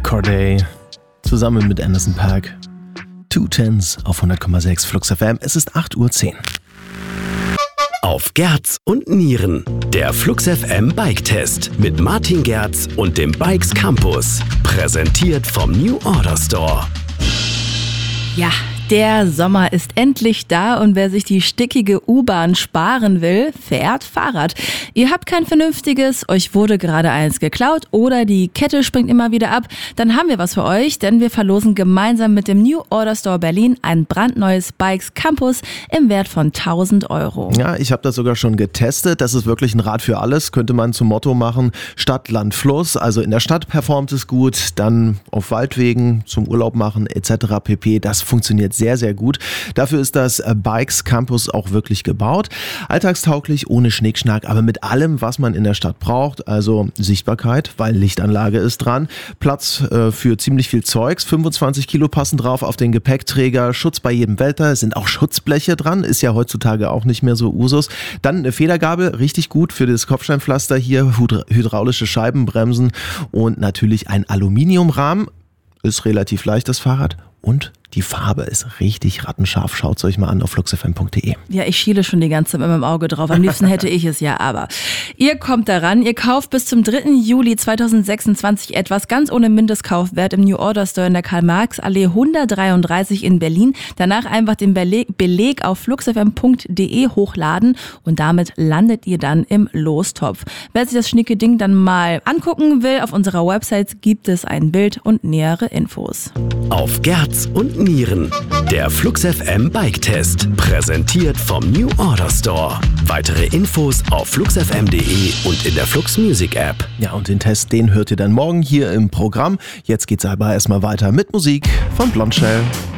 Corday zusammen mit Anderson .Paak. 2 auf 100,6 Flux FM. Es ist 8:10 Uhr. Auf Gerz und Nieren. Der Flux FM Bike Test mit Martin Gerz und dem Bikes Campus. Präsentiert vom New Order Store. Ja, der Sommer ist endlich da und wer sich die stickige U-Bahn sparen will, fährt Fahrrad. Ihr habt kein vernünftiges, euch wurde gerade eins geklaut oder die Kette springt immer wieder ab, dann haben wir was für euch, denn wir verlosen gemeinsam mit dem New Order Store Berlin ein brandneues Bikes Campus im Wert von 1.000 €. Ja, ich habe das sogar schon getestet. Das ist wirklich ein Rad für alles, könnte man zum Motto machen. Stadt, Land, Fluss. Also in der Stadt performt es gut, dann auf Waldwegen zum Urlaub machen etc. pp. Das funktioniert sehr, sehr gut. Dafür ist das Bikes Campus auch wirklich gebaut. Alltagstauglich, ohne Schnickschnack, aber mit allem, was man in der Stadt braucht. Also Sichtbarkeit, weil Lichtanlage ist dran. Platz für ziemlich viel Zeugs. 25 Kilo passen drauf auf den Gepäckträger. Schutz bei jedem Wetter. Es sind auch Schutzbleche dran. Ist ja heutzutage auch nicht mehr so Usus. Dann eine Federgabel, richtig gut für das Kopfsteinpflaster hier. Hydraulische Scheibenbremsen und natürlich ein Aluminiumrahmen. Ist relativ leicht, das Fahrrad. Und die Farbe ist richtig rattenscharf. Schaut es euch mal an auf fluxfm.de. Ja, ich schiele schon die ganze Zeit mit meinem Auge drauf. Am liebsten hätte ich es ja, aber ihr kommt daran. Ihr kauft bis zum 3. Juli 2026 etwas ganz ohne Mindestkaufwert im New Order Store in der Karl-Marx-Allee 133 in Berlin. Danach einfach den Beleg auf fluxfm.de hochladen und damit landet ihr dann im Lostopf. Wer sich das schnicke Ding dann mal angucken will, auf unserer Website gibt es ein Bild und nähere Infos. Auf Gerz und Nieren. Der Flux FM Bike Test. Präsentiert vom New Order Store. Weitere Infos auf fluxfm.de und in der Flux Music App. Ja, und den Test, den hört ihr dann morgen hier im Programm. Jetzt geht's aber erstmal weiter mit Musik von Blondshell.